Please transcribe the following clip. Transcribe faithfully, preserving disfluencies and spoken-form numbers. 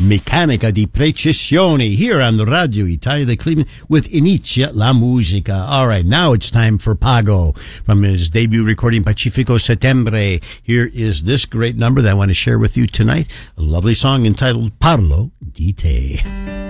Meccanica di Precisione here on the Radio Italia de Cleveland with Inicia la Musica. All right, now it's time for Pago from his debut recording Pacifico Settembre. Here is this great number that I want to share with you tonight, a lovely song entitled Parlo di Te.